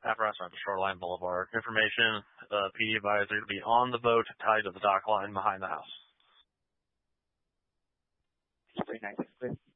Restaurant to Shoreline Boulevard. Information, PD advisor to be on the boat tied to the dock line behind the house. Very nice.